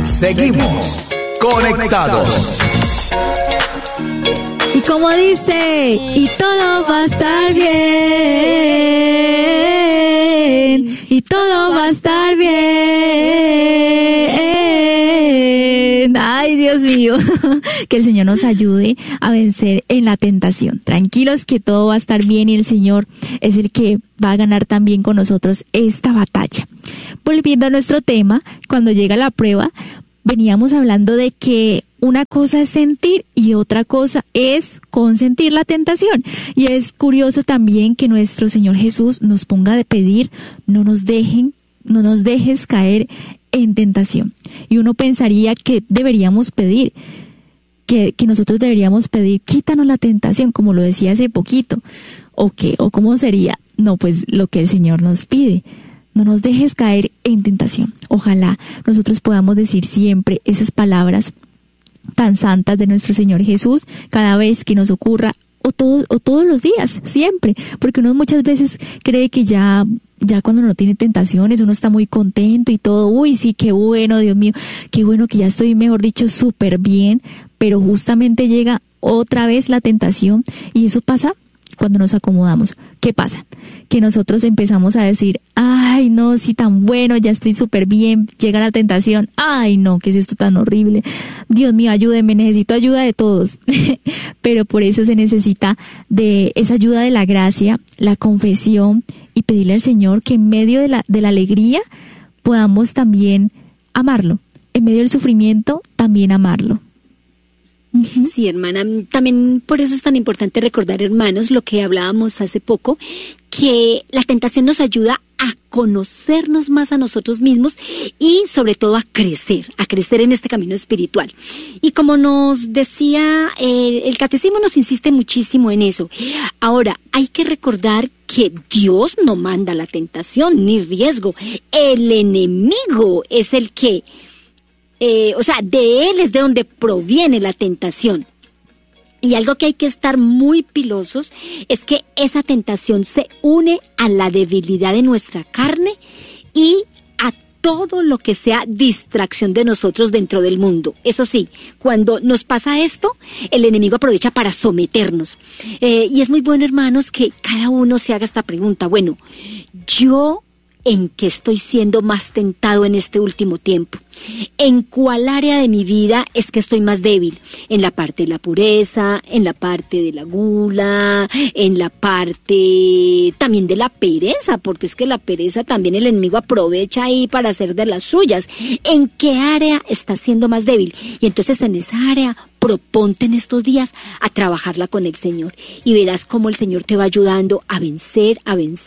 Seguimos conectados. Y como dice, y todo va a estar bien, y todo va a estar bien. Ay, Dios mío, que el Señor nos ayude a vencer en la tentación. Tranquilos que todo va a estar bien y el Señor es el que va a ganar también con nosotros esta batalla. Volviendo a nuestro tema, cuando llega la prueba, veníamos hablando de que una cosa es sentir y otra cosa es consentir la tentación. Y es curioso también que nuestro Señor Jesús nos ponga de pedir, no nos dejes caer en tentación. Y uno pensaría que deberíamos pedir, que nosotros deberíamos pedir, quítanos la tentación, como lo decía hace poquito. ¿O qué? ¿O cómo sería? No, pues lo que el Señor nos pide. No nos dejes caer en tentación. Ojalá nosotros podamos decir siempre esas palabras tan santas de nuestro Señor Jesús cada vez que nos ocurra o todos los días, siempre, porque uno muchas veces cree que ya cuando no tiene tentaciones uno está muy contento y todo, uy sí, qué bueno, Dios mío, qué bueno que ya estoy, mejor dicho, súper bien, pero justamente llega otra vez la tentación y eso pasa cuando nos acomodamos. ¿Qué pasa? Que nosotros empezamos a decir, ay no, sí tan bueno, ya estoy súper bien, llega la tentación, ay no, ¿qué es esto tan horrible? Dios mío, ayúdenme, necesito ayuda de todos. Pero por eso se necesita de esa ayuda de la gracia, la confesión y pedirle al Señor que en medio de la alegría podamos también amarlo, en medio del sufrimiento también amarlo. Sí, hermana, también por eso es tan importante recordar, hermanos, lo que hablábamos hace poco, que la tentación nos ayuda a conocernos más a nosotros mismos y sobre todo a crecer en este camino espiritual. Y como nos decía, el catecismo nos insiste muchísimo en eso. Ahora, hay que recordar que Dios no manda la tentación ni riesgo. El enemigo es el que... de él es de donde proviene la tentación. Y algo que hay que estar muy pilosos es que esa tentación se une a la debilidad de nuestra carne y a todo lo que sea distracción de nosotros dentro del mundo. Eso sí, cuando nos pasa esto, el enemigo aprovecha para someternos. Y es muy bueno, hermanos, que cada uno se haga esta pregunta. Bueno, yo... ¿en qué estoy siendo más tentado en este último tiempo? ¿En cuál área de mi vida es que estoy más débil? ¿En la parte de la pureza? ¿En la parte de la gula? ¿En la parte también de la pereza? Porque es que la pereza también el enemigo aprovecha ahí para hacer de las suyas. ¿En qué área estás siendo más débil? Y entonces en esa área proponte en estos días a trabajarla con el Señor y verás cómo el Señor te va ayudando a vencer.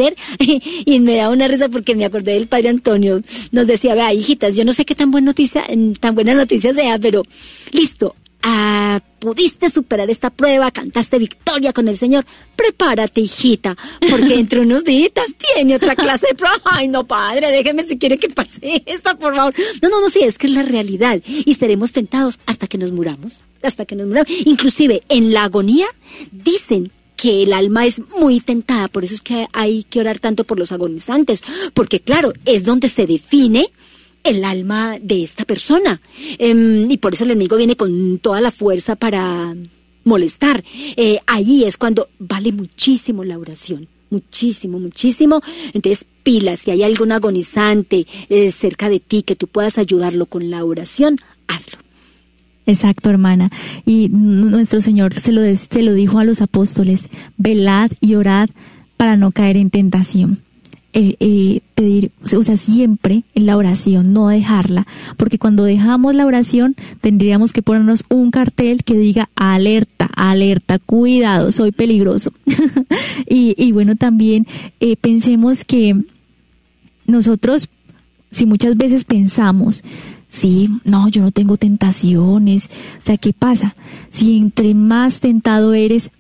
Y me da una risa porque me acordé del Padre Antonio, nos decía, vea, hijitas, yo no sé qué tan buena noticia sea, pero listo, pudiste superar esta prueba, cantaste victoria con el Señor, prepárate, hijita, porque dentro de unos días viene otra clase de prueba. Ay, no, padre, déjeme si quiere que pase esta, por favor. No, sí, es que es la realidad y seremos tentados hasta que nos muramos. Inclusive en la agonía dicen que el alma es muy tentada, por eso es que hay que orar tanto por los agonizantes, porque claro, es donde se define el alma de esta persona, y por eso el enemigo viene con toda la fuerza para molestar. Ahí es cuando vale muchísimo la oración, muchísimo. Entonces pilas, si hay algún agonizante cerca de ti que tú puedas ayudarlo con la oración, hazlo. Exacto, hermana. Y nuestro Señor se lo dijo a los apóstoles, velad y orad para no caer en tentación. Pedir, siempre en la oración, no dejarla, porque cuando dejamos la oración tendríamos que ponernos un cartel que diga alerta, cuidado, soy peligroso. y bueno, también pensemos que nosotros, si muchas veces pensamos, sí, no, yo no tengo tentaciones. O sea, ¿qué pasa? Si entre más tentado eres,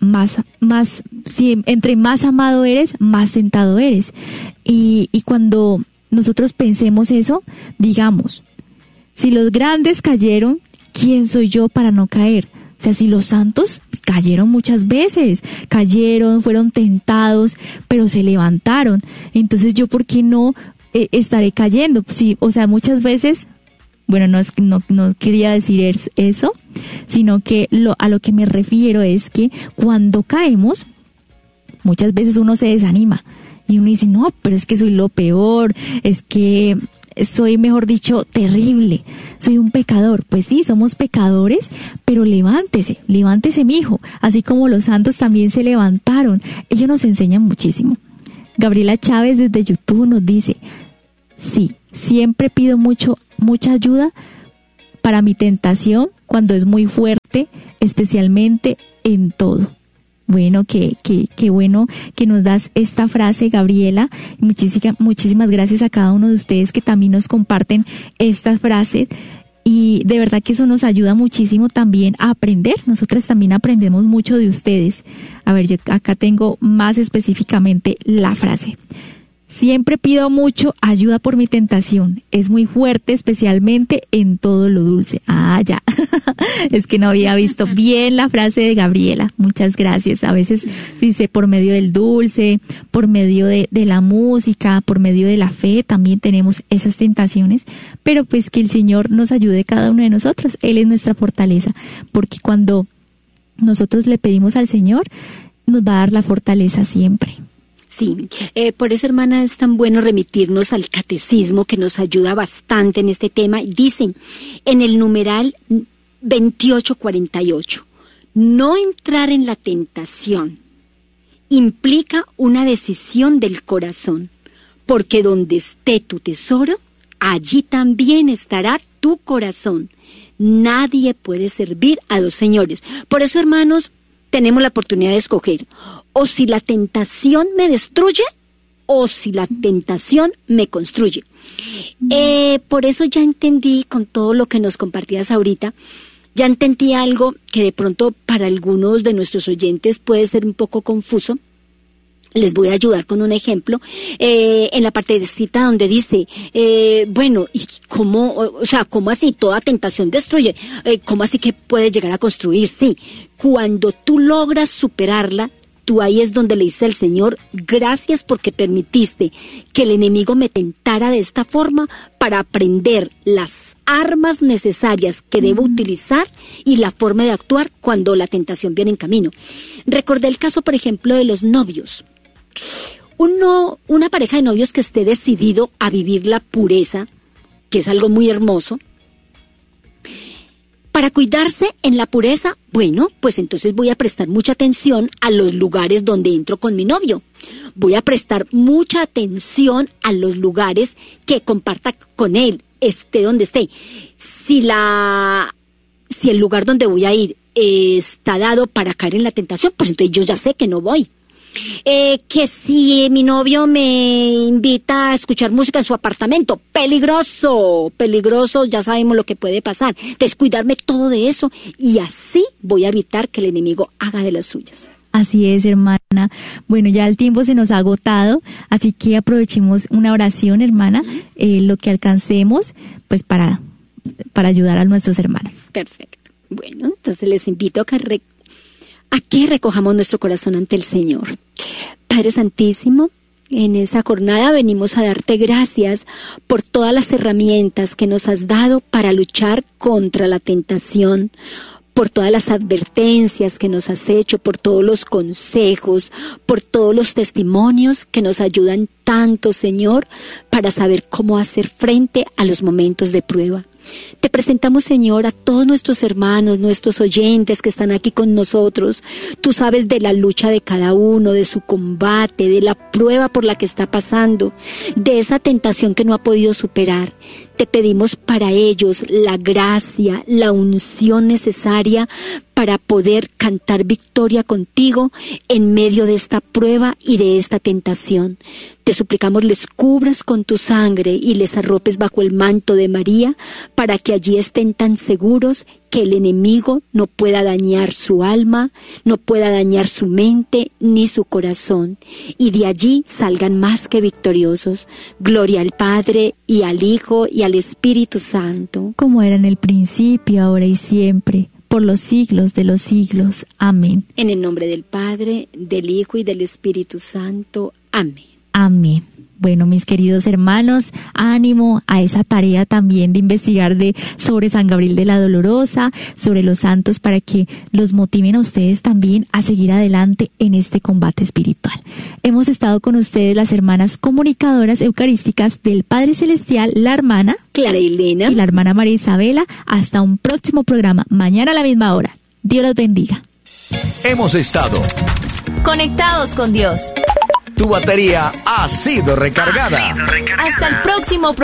entre más amado eres, más tentado eres. Y cuando nosotros pensemos eso, digamos, si los grandes cayeron, ¿quién soy yo para no caer? O sea, si los santos cayeron muchas veces, fueron tentados, pero se levantaron. Entonces, ¿yo por qué no estaré cayendo? Sí, o sea, muchas veces Bueno, no quería decir eso, sino que a lo que me refiero es que cuando caemos, muchas veces uno se desanima y uno dice, no, pero es que soy lo peor, es que soy, mejor dicho, terrible, soy un pecador. Pues sí, somos pecadores, pero levántese, mijo, así como los santos también se levantaron. Ellos nos enseñan muchísimo. Gabriela Chávez desde YouTube nos dice, sí, siempre pido mucha ayuda para mi tentación cuando es muy fuerte, especialmente en todo. Bueno, qué bueno que nos das esta frase, Gabriela. Muchísimas gracias a cada uno de ustedes que también nos comparten estas frases. Y de verdad que eso nos ayuda muchísimo también a aprender. Nosotras también aprendemos mucho de ustedes. A ver, yo acá tengo más específicamente la frase. Siempre pido mucho ayuda por mi tentación. Es muy fuerte, especialmente en todo lo dulce. Ah, ya. Es que no había visto bien la frase de Gabriela. Muchas gracias. A veces dice por medio del dulce, por medio de la música, por medio de la fe, también tenemos esas tentaciones. Pero pues que el Señor nos ayude cada uno de nosotros. Él es nuestra fortaleza. Porque cuando nosotros le pedimos al Señor, nos va a dar la fortaleza siempre. Sí, por eso, hermana, es tan bueno remitirnos al catecismo que nos ayuda bastante en este tema. Dicen en el numeral 2848, no entrar en la tentación implica una decisión del corazón, porque donde esté tu tesoro, allí también estará tu corazón. Nadie puede servir a dos señores. Por eso, hermanos, tenemos la oportunidad de escoger o si la tentación me destruye o si la tentación me construye. Por eso ya entendí, con todo lo que nos compartías ahorita, ya entendí algo que de pronto para algunos de nuestros oyentes puede ser un poco confuso. Les voy a ayudar con un ejemplo, en la parte de cita donde dice, bueno, ¿y cómo, cómo así toda tentación destruye? ¿Cómo así que puede llegar a construir? Sí, cuando tú logras superarla, tú ahí es donde le dices al Señor, gracias porque permitiste que el enemigo me tentara de esta forma para aprender las armas necesarias que debo utilizar y la forma de actuar cuando la tentación viene en camino. Recordé el caso, por ejemplo, de los novios. Una pareja de novios que esté decidido a vivir la pureza, que es algo muy hermoso, para cuidarse en la pureza, bueno, pues entonces voy a prestar mucha atención a los lugares donde entro con mi novio. Voy a prestar mucha atención a los lugares que comparta con él, esté donde esté. Si el lugar donde voy a ir está dado para caer en la tentación, pues entonces yo ya sé que no voy. Que si mi novio me invita a escuchar música en su apartamento, peligroso, ya sabemos lo que puede pasar. Descuidarme todo de eso y así voy a evitar que el enemigo haga de las suyas. Así es, hermana. Bueno, ya el tiempo se nos ha agotado, así que aprovechemos una oración, hermana, lo que alcancemos, pues para ayudar a nuestros hermanos. Perfecto. Bueno, entonces les invito a que recojamos nuestro corazón ante el Señor. Padre Santísimo, en esa jornada venimos a darte gracias por todas las herramientas que nos has dado para luchar contra la tentación, por todas las advertencias que nos has hecho, por todos los consejos, por todos los testimonios que nos ayudan tanto, Señor, para saber cómo hacer frente a los momentos de prueba. Te presentamos, Señor, a todos nuestros hermanos, nuestros oyentes que están aquí con nosotros. Tú sabes de la lucha de cada uno, de su combate, de la prueba por la que está pasando, de esa tentación que no ha podido superar. Te pedimos para ellos la gracia, la unción necesaria para poder cantar victoria contigo en medio de esta prueba y de esta tentación. Te suplicamos les cubras con tu sangre y les arropes bajo el manto de María para que allí estén tan seguros que el enemigo no pueda dañar su alma, no pueda dañar su mente ni su corazón, y de allí salgan más que victoriosos. Gloria al Padre y al Hijo y al Espíritu Santo. Como era en el principio, ahora y siempre, por los siglos de los siglos. Amén. En el nombre del Padre, del Hijo y del Espíritu Santo. Amén. Amén. Bueno, mis queridos hermanos, ánimo a esa tarea también de investigar sobre San Gabriel de la Dolorosa, sobre los santos, para que los motiven a ustedes también a seguir adelante en este combate espiritual. Hemos estado con ustedes las hermanas comunicadoras eucarísticas del Padre Celestial, la hermana Clara Elena y la hermana María Isabela. Hasta un próximo programa, mañana a la misma hora. Dios los bendiga. Hemos estado conectados con Dios. Tu batería ha sido recargada. Hasta el próximo programa.